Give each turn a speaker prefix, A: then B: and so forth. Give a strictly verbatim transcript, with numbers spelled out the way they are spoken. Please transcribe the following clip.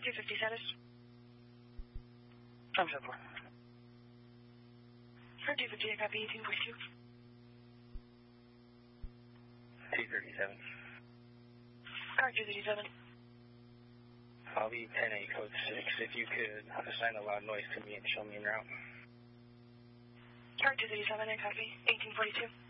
A: two fifty status.
B: I'm set for.
A: Car two fifty, copy eighteen forty-two.
C: two thirty-seven.
A: Car two thirty-seven.
C: I'll be ten eight code six. If you could assign a loud noise to me and show me en route.
A: Car two thirty-seven, and copy eighteen forty-two.